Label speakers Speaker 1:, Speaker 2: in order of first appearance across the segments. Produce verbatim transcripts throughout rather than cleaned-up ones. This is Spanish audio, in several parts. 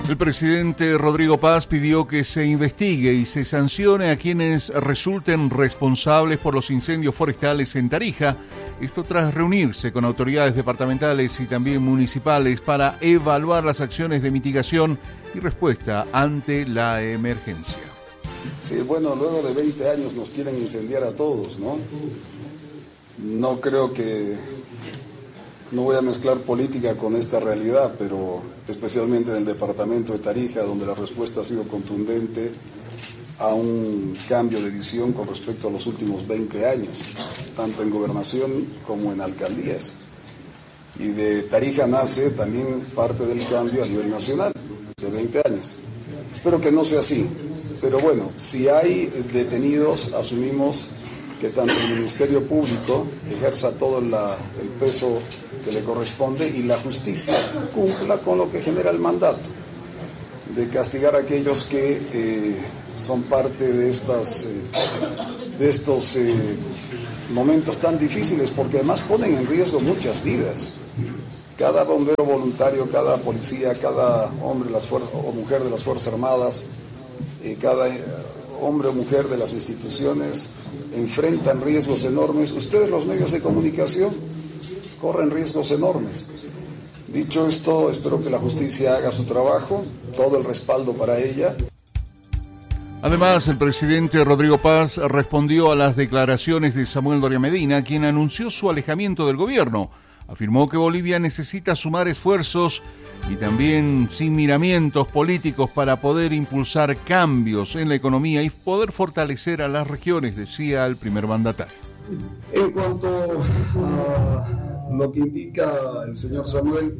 Speaker 1: El presidente Rodrigo Paz pidió que se investigue y se sancione a quienes resulten responsables por los incendios forestales en Tarija, esto tras reunirse con autoridades departamentales y también municipales para evaluar las acciones de mitigación y respuesta ante la emergencia.
Speaker 2: Sí, bueno, luego de veinte años nos quieren incendiar a todos, ¿no? No creo que... No voy a mezclar política con esta realidad, pero especialmente en el departamento de Tarija, donde la respuesta ha sido contundente a un cambio de visión con respecto a los últimos veinte años, tanto en gobernación como en alcaldías. Y de Tarija nace también parte del cambio a nivel nacional, de veinte años. Espero que no sea así, pero bueno, si hay detenidos, asumimos que tanto el Ministerio Público ejerza todo la, el peso que le corresponde y la justicia cumpla con lo que genera el mandato, de castigar a aquellos que eh, son parte de, estas, eh, de estos eh, momentos tan difíciles, porque además ponen en riesgo muchas vidas. Cada bombero voluntario, cada policía, cada hombre de las fuerzas, o mujer de las Fuerzas Armadas, eh, cada eh, hombre o mujer de las instituciones enfrentan riesgos enormes. Ustedes, los medios de comunicación, corren riesgos enormes. Dicho esto, espero que la justicia haga su trabajo, todo el respaldo para ella.
Speaker 1: Además, el presidente Rodrigo Paz respondió a las declaraciones de Samuel Doria Medina, quien anunció su alejamiento del gobierno. Afirmó que Bolivia necesita sumar esfuerzos y también sin miramientos políticos para poder impulsar cambios en la economía y poder fortalecer a las regiones, decía el primer mandatario.
Speaker 2: En cuanto a lo que indica el señor Samuel,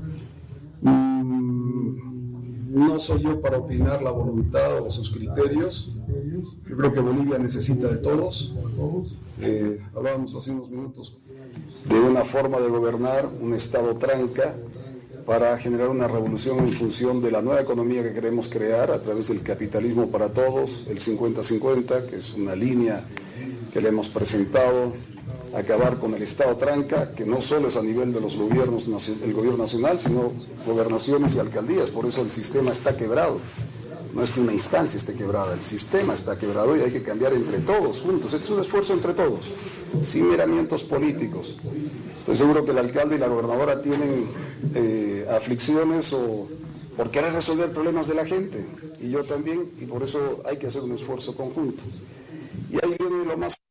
Speaker 2: mmm, no soy yo para opinar la voluntad o sus criterios. Yo creo que Bolivia necesita de todos. Eh, hablábamos hace unos minutos de una forma de gobernar, un Estado tranca, para generar una revolución en función de la nueva economía que queremos crear a través del capitalismo para todos, el cincuenta cincuenta, que es una línea que le hemos presentado, acabar con el Estado tranca, que no solo es a nivel de los gobiernos, el gobierno nacional, sino gobernaciones y alcaldías. Por eso el sistema está quebrado. No es que una instancia esté quebrada, el sistema está quebrado y hay que cambiar entre todos, juntos. Este es un esfuerzo entre todos, sin miramientos políticos. Estoy seguro que el alcalde y la gobernadora tienen eh, aflicciones o por querer resolver problemas de la gente, y yo también, y por eso hay que hacer un esfuerzo conjunto. Y ahí viene lo más...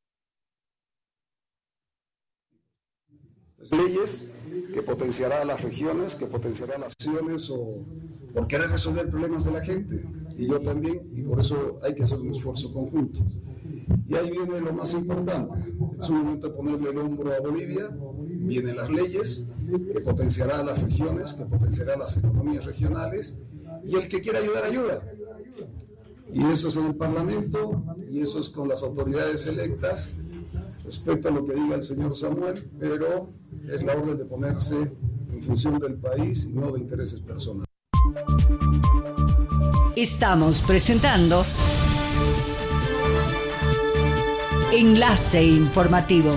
Speaker 2: leyes que potenciará a las regiones, que potenciará las acciones o por querer resolver problemas de la gente, y yo también, y por eso hay que hacer un esfuerzo conjunto. Y ahí viene lo más importante, es un momento de ponerle el hombro a Bolivia, vienen las leyes que potenciará a las regiones, que potenciará las economías regionales, y el que quiera ayudar, ayuda. Y eso es en el Parlamento, y eso es con las autoridades electas, respecto a lo que diga el señor Samuel, pero es la orden de ponerse en función del país y no de intereses personales.
Speaker 3: Estamos presentando Enlace Informativo.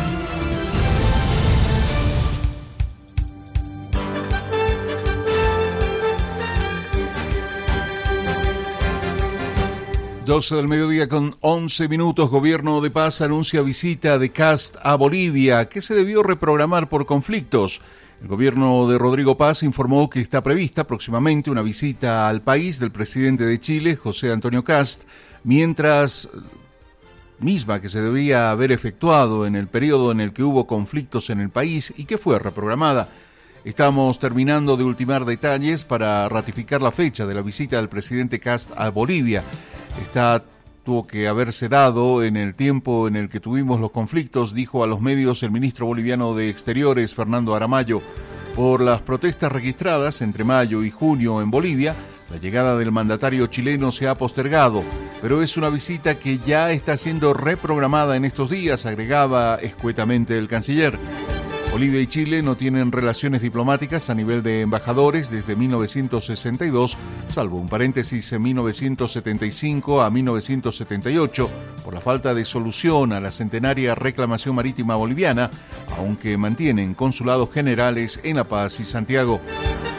Speaker 1: doce del mediodía con once minutos. Gobierno de Paz anuncia visita de Kast a Bolivia, que se debió reprogramar por conflictos. El gobierno de Rodrigo Paz informó que está prevista próximamente una visita al país del presidente de Chile, José Antonio Kast, mientras misma que se debía haber efectuado en el periodo en el que hubo conflictos en el país y que fue reprogramada. Estamos terminando de ultimar detalles para ratificar la fecha de la visita del presidente Kast a Bolivia. Esta tuvo que haberse dado en el tiempo en el que tuvimos los conflictos, dijo a los medios el ministro boliviano de Exteriores, Fernando Aramayo. Por las protestas registradas entre mayo y junio en Bolivia, la llegada del mandatario chileno se ha postergado, pero es una visita que ya está siendo reprogramada en estos días, agregaba escuetamente el canciller. Bolivia y Chile no tienen relaciones diplomáticas a nivel de embajadores desde mil novecientos sesenta y dos, salvo un paréntesis en mil novecientos setenta y cinco a mil novecientos setenta y ocho, por la falta de solución a la centenaria reclamación marítima boliviana, aunque mantienen consulados generales en La Paz y Santiago.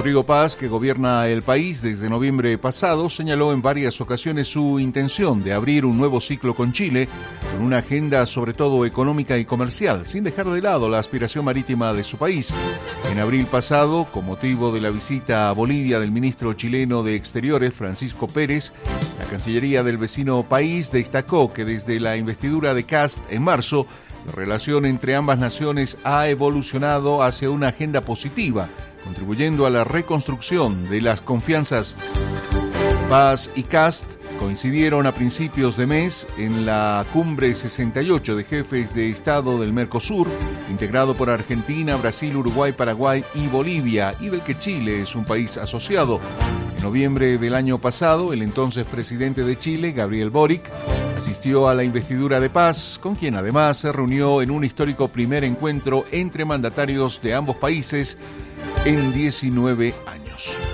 Speaker 1: Rodrigo Paz, que gobierna el país desde noviembre pasado, señaló en varias ocasiones su intención de abrir un nuevo ciclo con Chile, con una agenda sobre todo económica y comercial, sin dejar de lado la aspiración marítima de su país. En abril pasado, con motivo de la visita a Bolivia del ministro chileno de Exteriores, Francisco Pérez, la Cancillería del vecino país destacó que desde la investidura de Kast en marzo, la relación entre ambas naciones ha evolucionado hacia una agenda positiva, contribuyendo a la reconstrucción de las confianzas. Paz y Kast coincidieron a principios de mes en la cumbre sesenta y ocho de jefes de Estado del Mercosur, integrado por Argentina, Brasil, Uruguay, Paraguay y Bolivia, y del que Chile es un país asociado. En noviembre del año pasado, el entonces presidente de Chile, Gabriel Boric, asistió a la investidura de Paz, con quien además se reunió en un histórico primer encuentro entre mandatarios de ambos países en diecinueve años.